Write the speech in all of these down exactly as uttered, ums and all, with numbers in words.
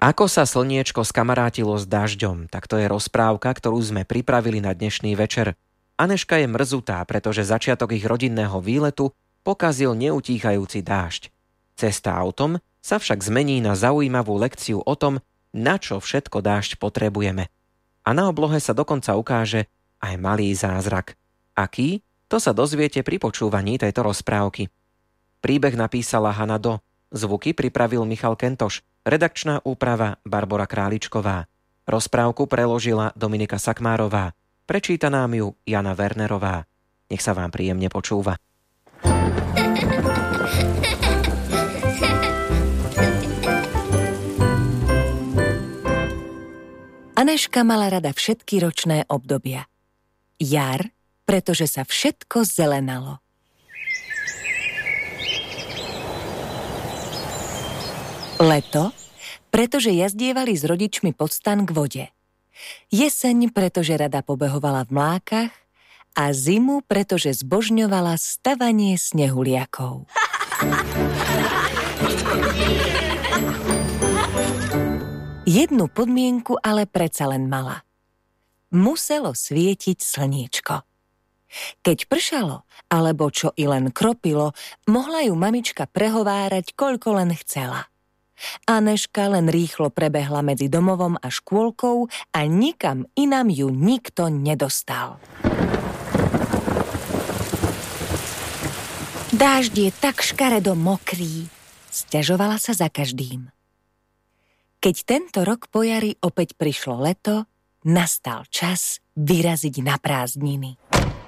Ako sa slniečko skamarátilo s dažďom, tak to je rozprávka, ktorú sme pripravili na dnešný večer. Aneška je mrzutá, pretože začiatok ich rodinného výletu pokazil neutíchajúci dážď. Cesta autom sa však zmení na zaujímavú lekciu o tom, na čo všetko dážď potrebujeme. A na oblohe sa dokonca ukáže aj malý zázrak. Aký? To sa dozviete pri počúvaní tejto rozprávky. Príbeh napísala Hana Do, zvuky pripravil Michal Kentoš, redakčná úprava Barbora Králičková. Rozprávku preložila Dominika Sakmárová, prečíta nám ju Jana Wernerová. Nech sa vám príjemne počúva. Aneška mala rada všetky ročné obdobia. Jar, pretože sa všetko zelenalo. Leto, pretože jazdievali s rodičmi pod stan k vode. Jeseň, pretože rada pobehovala v mlákach a zimu, pretože zbožňovala stavanie snehuliakov. Jednu podmienku ale predsa len mala. Muselo svietiť slniečko. Keď pršalo, alebo čo i len kropilo, mohla ju mamička prehovárať, koľko len chcela. Aneška len rýchlo prebehla medzi domovom a škôlkou a nikam inam ju nikto nedostal. Dážď je tak škaredo mokrý, sťažovala sa za každým. Keď tento rok po jari opäť prišlo leto, nastal čas vyraziť na prázdniny.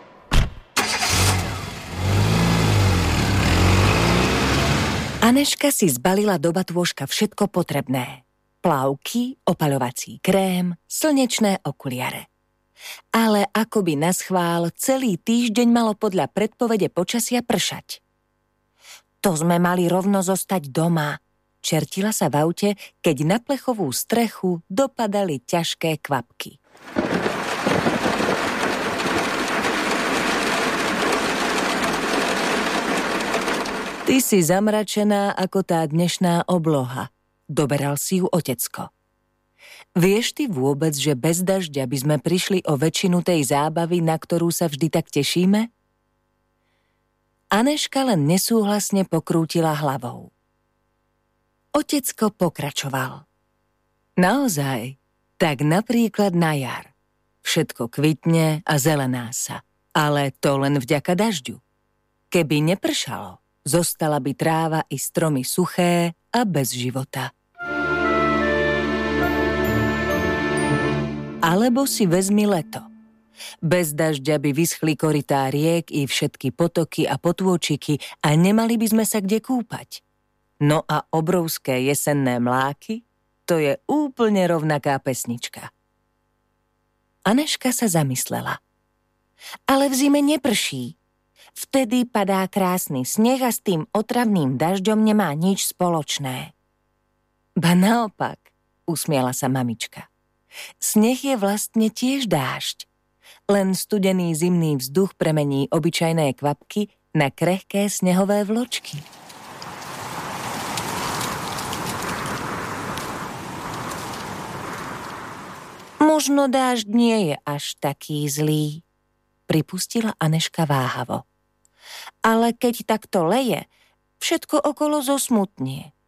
Aneška si zbalila do batôžka všetko potrebné. Plavky, opaľovací krém, slnečné okuliare. Ale akoby naschvál, celý týždeň malo podľa predpovede počasia pršať. To sme mali rovno zostať doma, čertila sa v aute, keď na plechovú strechu dopadali ťažké kvapky. Ty si zamračená ako tá dnešná obloha, doberal si ju otecko. Vieš ty vôbec, že bez dažďa by sme prišli o väčšinu tej zábavy, na ktorú sa vždy tak tešíme? Aneška len nesúhlasne pokrútila hlavou. Otecko pokračoval. Naozaj, tak napríklad na jar. Všetko kvitne a zelená sa, ale to len vďaka dažďu. Keby nepršalo, zostala by tráva i stromy suché a bez života. Alebo si vezmi leto. Bez dažďa by vyschli korytá riek i všetky potoky a potôčiky a nemali by sme sa kde kúpať. No a obrovské jesenné mláky, to je úplne rovnaká pesnička. Aneška sa zamyslela. Ale v zime neprší. Vtedy padá krásny sneh a s tým otravným dažďom nemá nič spoločné. Ba naopak, usmiala sa mamička. Sneh je vlastne tiež dážď. Len studený zimný vzduch premení obyčajné kvapky na krehké snehové vločky. Možno dážď nie je až taký zlý, pripustila Aneška váhavo. Ale keď takto leje, všetko okolo zosmutnie.